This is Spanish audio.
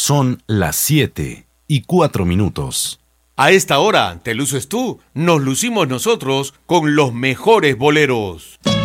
Son las 7:04. A esta hora, te luces tú, nos lucimos nosotros con los mejores boleros.